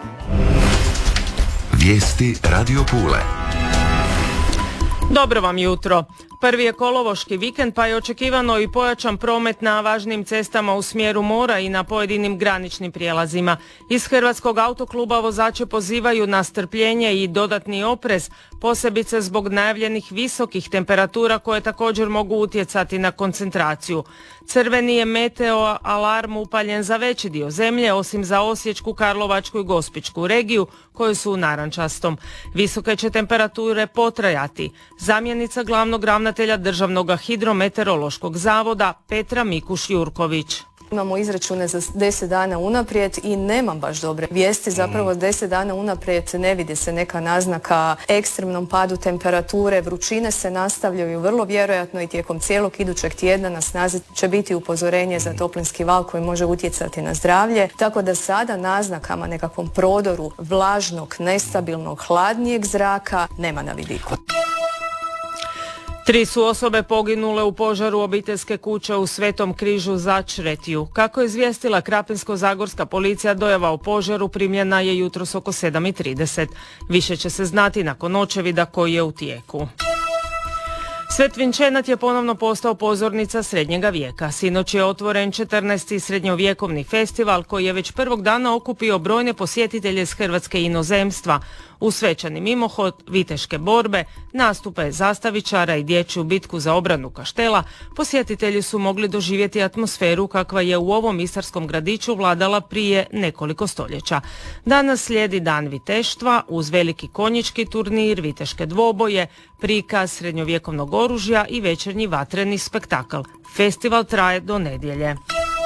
Vijesti Radio Pule. Dobro vam jutro. Prvi je kolovoški vikend pa je očekivano i pojačan promet na važnim cestama u smjeru mora i na pojedinim graničnim prijelazima. Iz Hrvatskog autokluba vozače pozivaju na strpljenje i dodatni oprez, posebice zbog najavljenih visokih temperatura koje također mogu utjecati na koncentraciju. Crveni je meteo alarm upaljen za veći dio zemlje, osim za Osječku, Karlovačku i Gospićku regiju koje su u narančastom. Visoke će temperature potrajati. Zamjenica glavnog ravnatelja Državnog hidrometeorološkog zavoda Petra Mikuš-Jurković. Imamo izračune za 10 dana unaprijed i nemam baš dobre vijesti. Zapravo 10 dana unaprijed ne vidi se neka naznaka ekstremnom padu temperature. Vrućine se nastavljaju vrlo vjerojatno i tijekom cijelog idućeg tjedna na snazi će biti upozorenje za toplinski val koji može utjecati na zdravlje. Tako da sada naznakama nekakvom prodoru vlažnog, nestabilnog, hladnijeg zraka nema na vidiku. 3 su osobe poginule u požaru obiteljske kuće u Svetom Križu Začretju. Kako je izvijestila Krapinsko-zagorska policija, dojava o požaru primljena je jutros oko 7:30. Više će se znati nakon očevida koji je u tijeku. Svet Vinčenat je ponovno postao pozornica srednjega vijeka. Sinoć je otvoren 14. srednjovjekovni festival koji je već prvog dana okupio brojne posjetitelje iz Hrvatske i inozemstva. U svečani mimohod, viteške borbe, nastupe zastavičara i dječju bitku za obranu kaštela, posjetitelji su mogli doživjeti atmosferu kakva je u ovom istarskom gradiću vladala prije nekoliko stoljeća. Danas slijedi dan viteštva uz veliki konjički turnir, viteške dvoboje, prikaz srednjovjekovnog oružja i večernji vatreni spektakl. Festival traje do nedjelje.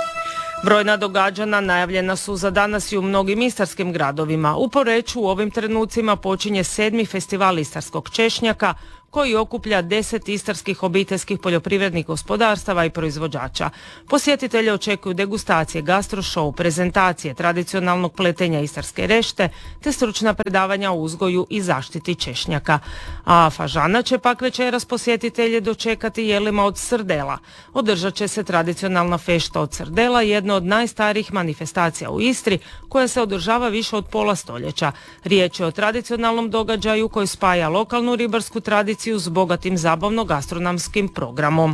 Brojna događanja najavljena su za danas i u mnogim istarskim gradovima. U Poreču u ovim trenucima počinje 7. festival istarskog češnjaka koji okuplja 10 istarskih obiteljskih poljoprivrednih gospodarstava i proizvođača. Posjetitelje očekuju degustacije, gastro-show, prezentacije tradicionalnog pletenja istarske rešte te stručna predavanja o uzgoju i zaštiti češnjaka. A Fažana će pak večeras posjetitelje dočekati jelima od srdela. Održat će se tradicionalna fešta od srdela, jedna od najstarijih manifestacija u Istri koja se održava više od pola stoljeća. Riječ je o tradicionalnom događaju koji spaja lokalnu ribarsku tradiciju s bogatim zabavno-gastronomskim programom.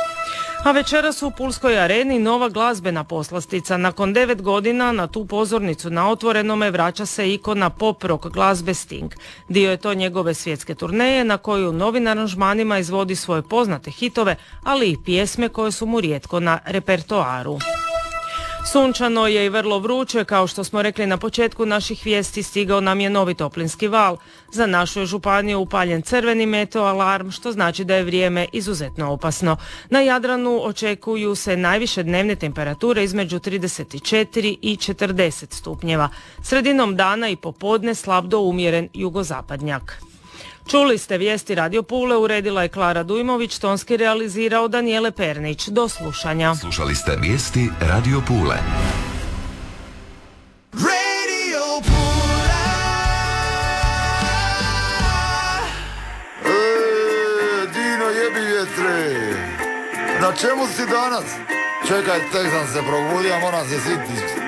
A večeras u Pulskoj areni nova glazbena poslastica. Nakon 9 godina na tu pozornicu na otvorenome vraća se ikona pop rock glazbe Sting. Dio je to njegove svjetske turneje na koju u novim aranžmanima izvodi svoje poznate hitove, ali i pjesme koje su mu rijetko na repertoaru. Sunčano je i vrlo vruće, kao što smo rekli na početku naših vijesti, stigao nam je novi toplinski val. Za našu je županiju upaljen crveni meteo alarm, što znači da je vrijeme izuzetno opasno. Na Jadranu očekuju se najviše dnevne temperature između 34 i 40 stupnjeva. Sredinom dana i popodne slab do umjeren jugozapadnjak. Čuli ste vijesti Radio Pule, uredila je Klara Dujmović, tonski realizirao Danijele Pernić. Do slušanja. Slušali ste vijesti Radio Pule. Radio Pula. Dino jebi vjetre. Na čemu si danas? Čekaj, tek sam se probudio, moram se sititi.